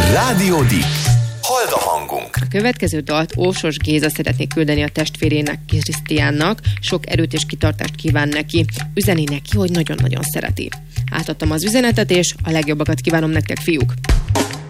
Rádió Dick. Halld a hangunk. A következő dalt Ósos Géza szeretné küldeni a testvérének, Krisztiánnak. Sok erőt és kitartást kíván neki. Üzeni neki, hogy nagyon-nagyon szereti. Átadtam az üzenetet, és a legjobbakat kívánom nektek, fiúk!